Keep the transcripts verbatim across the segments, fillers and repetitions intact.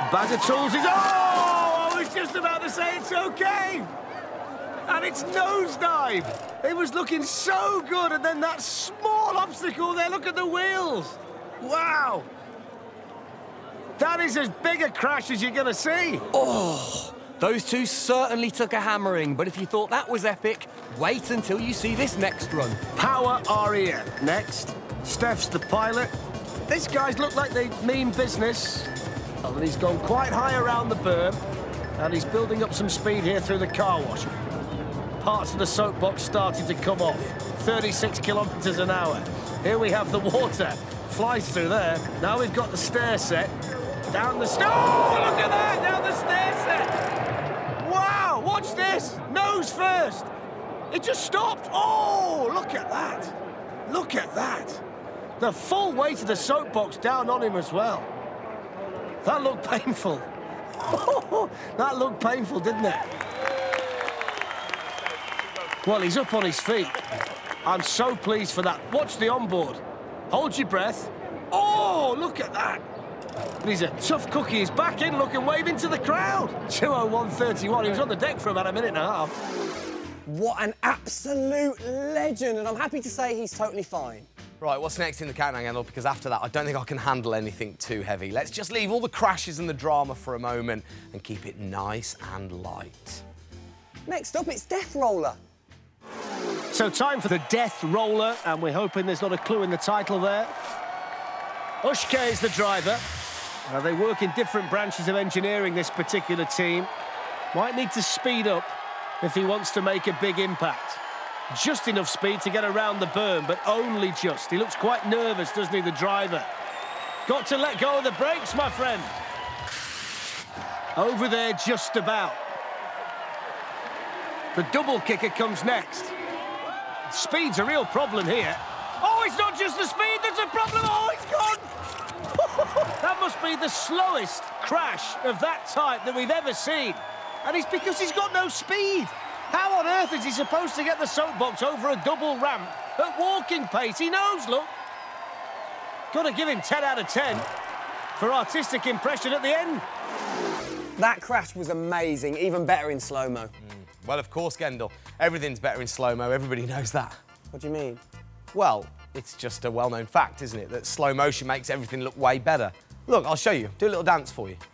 Bag of tools is... Oh! I was just about to say it's OK. And it's nosedive. It was looking so good, and then that small obstacle there, look at the wheels. Wow. That is as big a crash as you're going to see. Oh, those two certainly took a hammering, but if you thought that was epic, wait until you see this next run. Power R E N. Next, Steph's the pilot. These guys look like they mean business. Oh, and he's gone quite high around the berm, and he's building up some speed here through the car wash. Parts of the soapbox started to come off. thirty-six kilometres an hour. Here we have the water. Flies through there. Now we've got the stair set. Down the stair. Oh, look at that! Down the stair set. Wow, watch this. Nose first. It just stopped. Oh, look at that. Look at that. The full weight of the soapbox down on him as well. That looked painful. That looked painful, didn't it? Well, he's up on his feet. I'm so pleased for that. Watch the onboard. Hold your breath. Oh, look at that. And he's a tough cookie. He's back in, look, and waving to the crowd. two oh one thirty-one. He was on the deck for about a minute and a half. What an absolute legend, and I'm happy to say he's totally fine. Right, what's next in the countdown, Gendel? Because after that, I don't think I can handle anything too heavy. Let's just leave all the crashes and the drama for a moment and keep it nice and light. Next up, it's Death Roller. So time for the Death Roller, and we're hoping there's not a clue in the title there. Ushke is the driver. Now, they work in different branches of engineering, this particular team. Might need to speed up if he wants to make a big impact. Just enough speed to get around the berm, but only just. He looks quite nervous, doesn't he, the driver? Got to let go of the brakes, my friend. Over there, just about. The double kicker comes next. Speed's a real problem here. Oh, it's not just the speed that's a problem. Oh, it's gone. That must be the slowest crash of that type that we've ever seen. And it's because he's got no speed. How on earth is he supposed to get the soapbox over a double ramp at walking pace? He knows, look. Got to give him ten out of ten for artistic impression at the end. That crash was amazing, even better in slow-mo. Mm. Well, of course, Gendel. Everything's better in slow-mo. Everybody knows that. What do you mean? Well, it's just a well-known fact, isn't it, that slow motion makes everything look way better. Look, I'll show you. Do a little dance for you.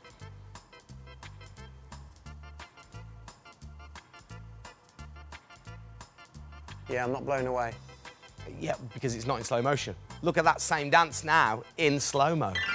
Yeah, I'm not blown away. Yeah, because it's not in slow motion. Look at that same dance now in slow-mo.